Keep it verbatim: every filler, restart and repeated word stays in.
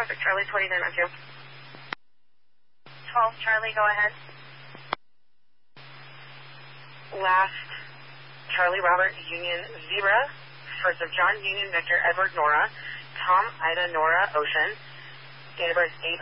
Pacific Charlie twenty-nine on two. twelve Charlie, go ahead. Last Charlie Robert Union Zebra, first of John Union Victor Edward Nora, Tom Ida Nora Ocean, date of birth eight